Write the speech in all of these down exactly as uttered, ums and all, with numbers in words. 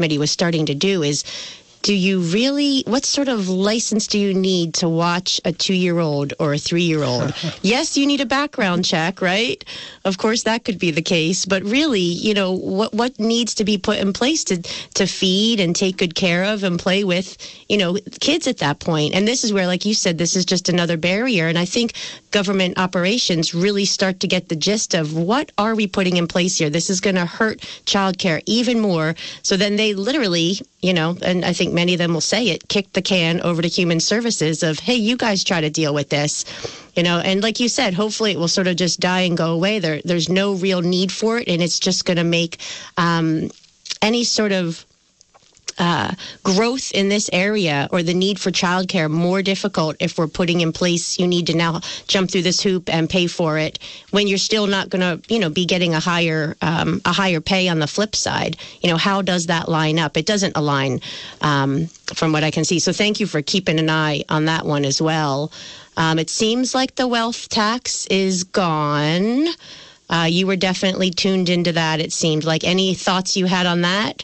committee was starting to do is, do you really, what sort of license do you need to watch a two-year-old or a three-year-old? Yes, you need a background check, right? Of course, that could be the case. But really, you know, what what needs to be put in place to, to feed and take good care of and play with, you know, kids at that point? And this is where, like you said, this is just another barrier. And I think government operations really start to get the gist of what are we putting in place here? This is going to hurt childcare even more. So then they literally, you know, and I think many of them will say it, kick the can over to human services of, hey, you guys try to deal with this, you know, and like you said, hopefully it will sort of just die and go away. There, there's no real need for it, and it's just going to make um, any sort of Uh, growth in this area or the need for childcare more difficult if we're putting in place, you need to now jump through this hoop and pay for it when you're still not going to, you know, be getting a higher um, a higher pay on the flip side. You know, how does that line up? It doesn't align um, from what I can see. So thank you for keeping an eye on that one as well. Um, it seems like the wealth tax is gone. Uh, you were definitely tuned into that, it seemed like. Any thoughts you had on that?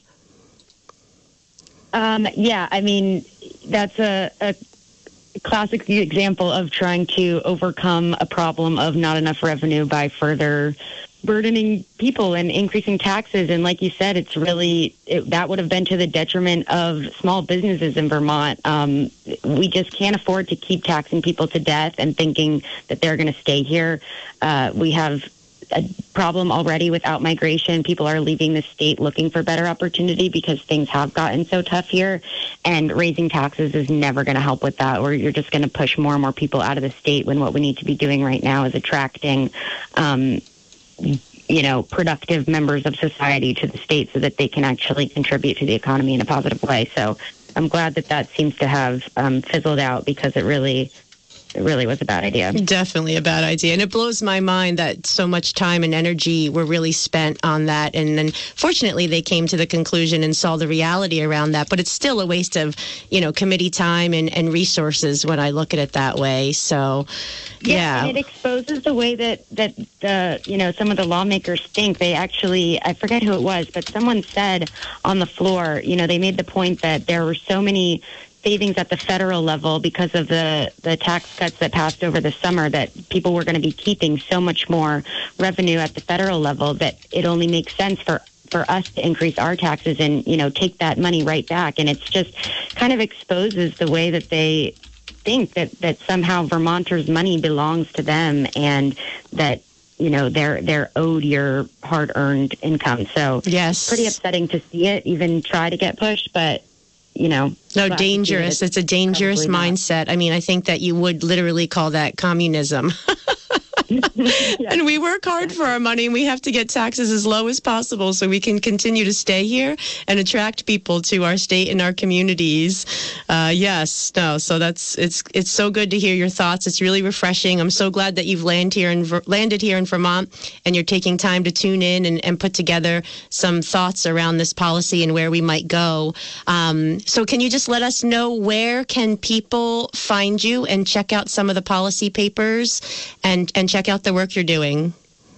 Um, yeah, I mean, that's a, a classic example of trying to overcome a problem of not enough revenue by further burdening people and increasing taxes. And like you said, it's really, it, that would have been to the detriment of small businesses in Vermont. Um, we just can't afford to keep taxing people to death and thinking that they're going to stay here. Uh, we have a problem already with out-migration. People are leaving the state looking for better opportunity because things have gotten so tough here, and raising taxes is never going to help with that, or you're just going to push more and more people out of the state when what we need to be doing right now is attracting um, you know, productive members of society to the state so that they can actually contribute to the economy in a positive way. So I'm glad that that seems to have um, fizzled out, because it really It really was a bad idea. Definitely a bad idea. And it blows my mind that so much time and energy were really spent on that. And then fortunately they came to the conclusion and saw the reality around that. But it's still a waste of, you know, committee time and, and resources when I look at it that way. So, yeah. yeah. And it exposes the way that, that the, you know, some of the lawmakers think. They actually, I forget who it was, but someone said on the floor, you know, they made the point that there were so many savings at the federal level because of the, the tax cuts that passed over the summer, that people were going to be keeping so much more revenue at the federal level that it only makes sense for, for us to increase our taxes and, you know, take that money right back. And it's just kind of exposes the way that they think that, that somehow Vermonters' money belongs to them, and that, you know, they're they're owed your hard-earned income. So yes, pretty upsetting to see it even try to get pushed, but you know. No, dangerous. It's a dangerous mindset. I mean, I think that you would literally call that communism. Yes. And we work hard for our money, and we have to get taxes as low as possible so we can continue to stay here and attract people to our state and our communities. Uh, yes, no, so that's it's it's so good to hear your thoughts. It's really refreshing. I'm so glad that you've landed here in landed here in Vermont, and you're taking time to tune in and, and put together some thoughts around this policy and where we might go. Um, so can you just let us know, where can people find you and check out some of the policy papers and and check out the work you're doing?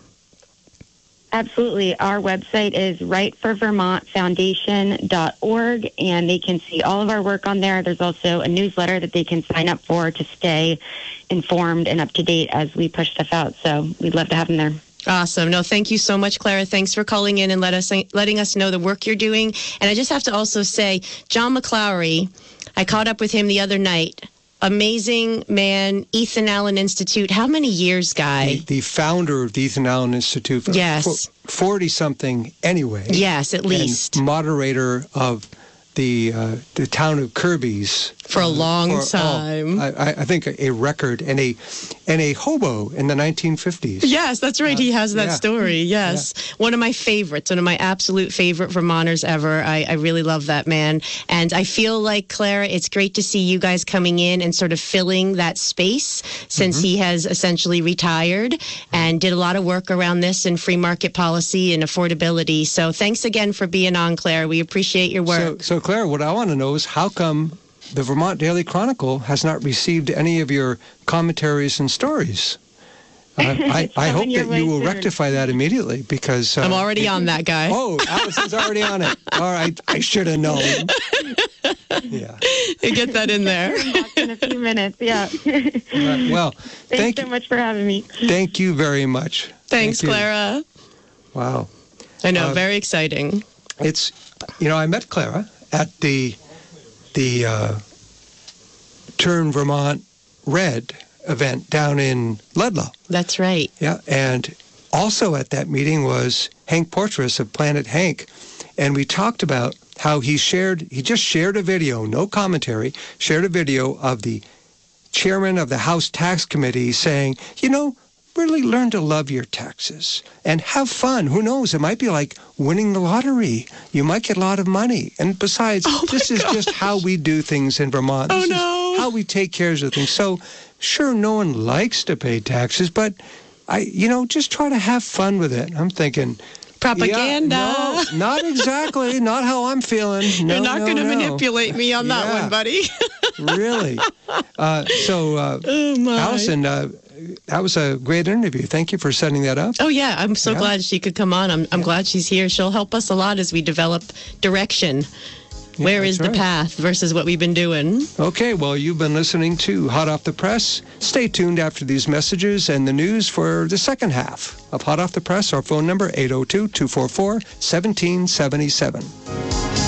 Absolutely. Our website is right for vermont foundation dot org, and they can see all of our work on there. There's also a newsletter that they can sign up for to stay informed and up to date as we push stuff out. So we'd love to have them there. Awesome. No, thank you so much, Clara. Thanks for calling in and let us letting us know the work you're doing. And I just have to also say, John McClowry, I caught up with him the other night. Amazing man, Ethan Allen Institute. How many years, Guy? The, the founder of the Ethan Allen Institute. Yes. forty-something anyway. Yes, at least. And moderator of the uh, the town of Kirby's. For a long uh, for, time. Oh, I, I think a record, and a and a hobo in the nineteen fifties. Yes, that's right. Uh, he has that yeah. story. Yes. Yeah. One of my favorites, one of my absolute favorite Vermonters ever. I, I really love that man. And I feel like, Clara, it's great to see you guys coming in and sort of filling that space, since mm-hmm. he has essentially retired and did a lot of work around this and free market policy and affordability. So thanks again for being on, Clara. We appreciate your work. So, so Clara, what I want to know is, how come the Vermont Daily Chronicle has not received any of your commentaries and stories? I, I, I hope coming your that you way will soon. rectify that immediately because uh, I'm already on that guy. Oh, Allison's already on it. All right, I should have known. Yeah. Get that in there. In a few minutes, yeah. All right, well, Thanks thank so you. much for having me. Thank you very much. Thanks, Thank you. Clara. Wow. I know, Uh, very exciting. It's, you know, I met Clara at the the uh, Turn Vermont Red event down in Ludlow. That's right. Yeah, and also at that meeting was Hank Portress of Planet Hank, and we talked about how he shared, he just shared a video, no commentary, shared a video of the chairman of the House Tax Committee saying, you know, really learn to love your taxes and have fun. Who knows? It might be like winning the lottery. You might get a lot of money. And besides, Oh my this is God. just how we do things in Vermont. Oh, This no. is how we take care of things. So, sure, no one likes to pay taxes, but I, you know, just try to have fun with it. I'm thinking, Propaganda. yeah, no, not exactly. Not how I'm feeling. No, You're not no, going to no. manipulate me on that Yeah. one, buddy. Really. Uh, so, uh, Oh, my. Allison, uh, that was a great interview. Thank you for setting that up. Oh, yeah. I'm so Yeah. glad she could come on. I'm, I'm glad she's here. She'll help us a lot as we develop direction. Where is that's the right. path versus what we've been doing? Okay, well, you've been listening to Hot Off the Press. Stay tuned after these messages and the news for the second half of Hot Off the Press. Our phone number, eight oh two, two four four, one seven seven seven.